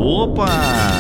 Opa!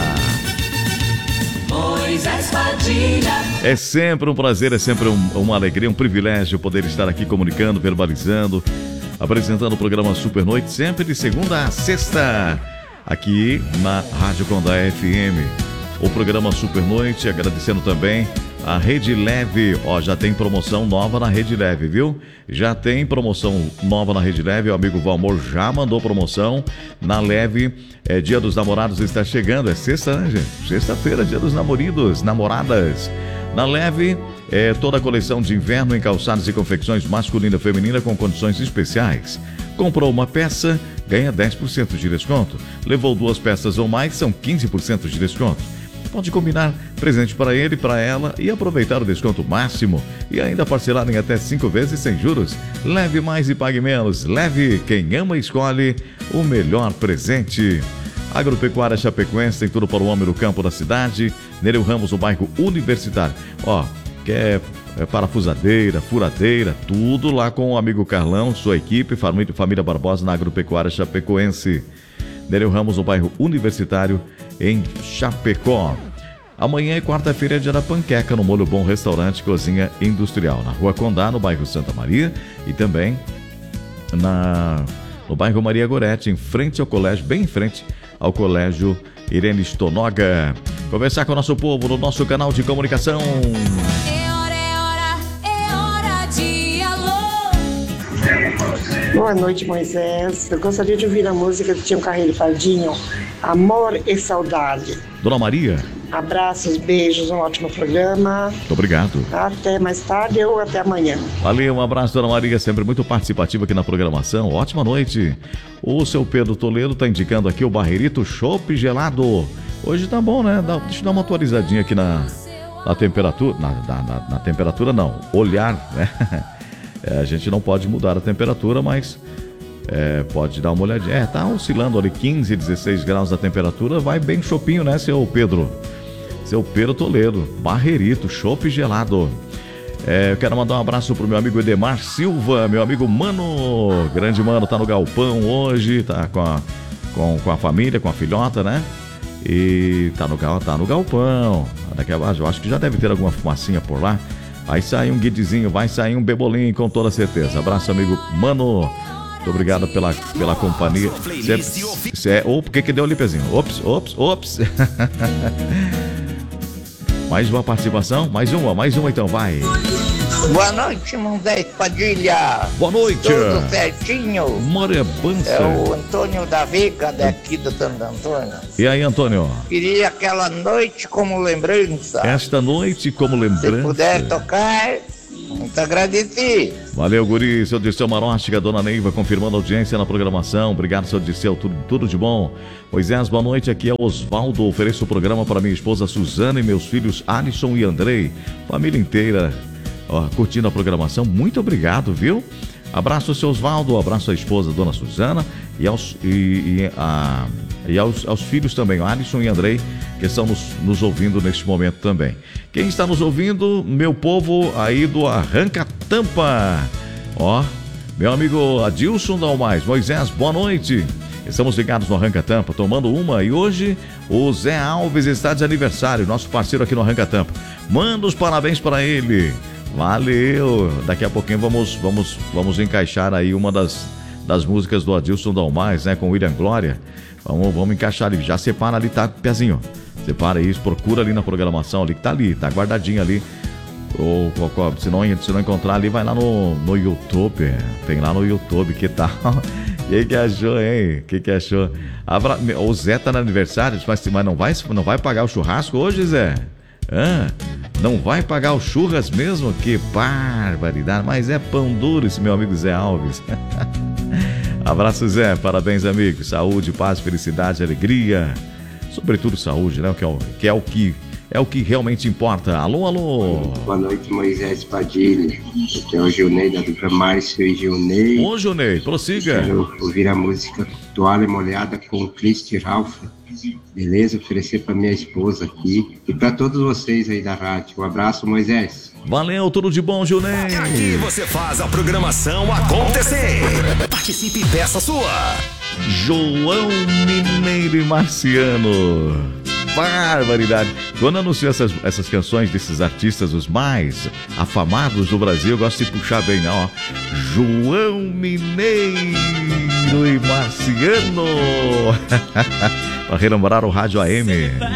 Moisés Padilha. É sempre um prazer, é sempre uma alegria, um privilégio poder estar aqui comunicando, verbalizando, apresentando o programa Super Noite, sempre de segunda a sexta, aqui na Rádio Condá FM. O programa Super Noite, agradecendo também a Rede Leve. Já tem promoção nova na Rede Leve, viu? Já tem promoção nova na Rede Leve. O amigo Valmor já mandou promoção na Leve. Dia dos Namorados está chegando. É sexta, né, gente? Sexta-feira, Dia dos Namoradas. Na Leve, toda a coleção de inverno em calçados e confecções masculina e feminina com condições especiais. Comprou uma peça, ganha 10% de desconto. Levou 2 peças ou mais, são 15% de desconto. Pode combinar presente para ele e para ela e aproveitar o desconto máximo e ainda parcelar em até 5 vezes sem juros. Leve mais e pague menos. Leve, quem ama escolhe o melhor presente. Agropecuária Chapecoense tem tudo para o homem no campo da cidade. Nereu Ramos, no bairro Universitário. Quer parafusadeira, furadeira, tudo lá com o amigo Carlão, sua equipe, família Barbosa na Agropecuária Chapecoense. Nereu Ramos, no bairro Universitário, em Chapecó. Amanhã é quarta-feira, é dia da panqueca no Molho Bom Restaurante Cozinha Industrial, na Rua Condá, no bairro Santa Maria, e também no bairro Maria Gorete, em frente ao colégio, bem em frente ao colégio Irene Stonoga. Conversar com o nosso povo no nosso canal de comunicação. É hora de alô. Boa noite, Moisés. Eu gostaria de ouvir a música do Tião Carreiro Pardinho, Amor e Saudade. Dona Maria. Abraços, beijos, um ótimo programa. Muito obrigado. Até mais tarde ou até amanhã. Valeu, um abraço, Dona Maria, sempre muito participativa aqui na programação. Ótima noite. O seu Pedro Toledo está indicando aqui o Barreirito Chopp Gelado. Hoje tá bom, né? Deixa eu dar uma atualizadinha aqui na temperatura. Na temperatura não, olhar, né? A gente não pode mudar a temperatura, mas pode dar uma olhadinha. Tá oscilando ali 15, 16 graus da temperatura. Vai bem chopinho, né, seu Pedro? Seu Pedro Toledo, Barreirito, chopp gelado. Eu quero mandar um abraço pro meu amigo Edemar Silva, meu amigo Mano. Grande Mano, tá no galpão hoje, tá com a família, com a filhota, né? E tá no galpão. Daqui a pouco, eu acho que já deve ter alguma fumacinha por lá. Vai sair um guidezinho, vai sair um bebolinho, com toda certeza. Abraço, amigo Mano. Muito obrigado pela companhia. Por que deu ali, pezinho? Ops. Mais uma participação? Mais uma então, vai. Boa noite, Moisés Padilha. Boa noite. Tudo certinho? Maria Bança. É o Antônio da Veiga, daqui do Santo Antônio. E aí, Antônio? Queria aquela noite como lembrança. Esta noite como lembrança. Se puder tocar, muito agradecido. Valeu, guri. Seu Dirceu Maróstica, Dona Neiva, confirmando a audiência na programação. Obrigado, seu Dirceu. Tudo de bom. Moisés, boa noite. Aqui é o Osvaldo. Ofereço o programa para minha esposa Suzana e meus filhos Alisson e Andrei. Família inteira curtindo a programação. Muito obrigado, viu? Abraço ao seu Osvaldo, abraço à esposa, Dona Suzana, e aos filhos também, Alisson e Andrei, que estão nos ouvindo neste momento também. Quem está nos ouvindo, meu povo aí do Arranca Tampa. Meu amigo Adilson Dalmais. Moisés, boa noite. Estamos ligados no Arranca Tampa, tomando uma, e hoje o Zé Alves está de aniversário, nosso parceiro aqui no Arranca Tampa. Manda os parabéns para ele. Valeu! Daqui a pouquinho vamos encaixar aí uma das músicas do Adilson Dalmais, né? Com William Glória. Vamos encaixar ali. Já separa ali, tá, Pezinho? Separa isso, procura ali na programação ali, que tá ali, tá guardadinho ali. Se não encontrar ali, vai lá no YouTube. Tem lá no YouTube, que tal? Que achou, hein? Que achou? O Zé tá no aniversário, mas não vai pagar o churrasco hoje, Zé? Não vai pagar o churras mesmo? Que barbaridade. Mas é pão duro esse meu amigo Zé Alves. Abraço, Zé. Parabéns, amigo. Saúde, paz, felicidade, alegria. Sobretudo saúde, né? Que é o que realmente importa. Alô. Boa noite, Moisés Padilha. Aqui é o Gilney da dupla Márcio e Gilney. Ô, Gilney, prossiga. Quero ouvir a música Toalha Molhada com Cristi Ralph. Beleza? Oferecer para minha esposa aqui e para todos vocês aí da rádio. Um abraço, Moisés. Valeu, tudo de bom, Gilney. Aqui você faz a programação acontecer. Participe e peça sua. João Mineiro e Marciano. Barbaridade. Quando anunciou essas canções desses artistas, os mais afamados do Brasil, eu gosto de puxar bem, não, ó. João Mineiro e Marciano. Para relembrar o rádio AM.